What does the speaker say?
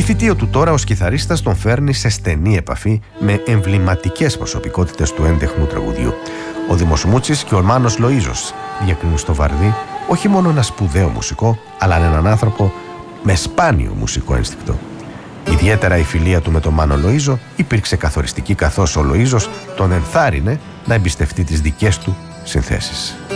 φυτείο του τώρα ως κιθαρίστας τον φέρνει σε στενή επαφή με εμβληματικές προσωπικότητες του έντεχνου τραγουδιού. Ο Δήμος Μούτσης και ο Μάνος Λοΐζος διακρίνουν στο Βαρδί όχι μόνο ένα σπουδαίο μουσικό, αλλά έναν άνθρωπο με σπάνιο μουσικό ένστικτο. Ιδιαίτερα η φιλία του με τον Μάνο Λοΐζο υπήρξε καθοριστική, καθώς ο Λοΐζος τον ενθάρρυνε να εμπιστευτεί τις δικές του συνθέσεις.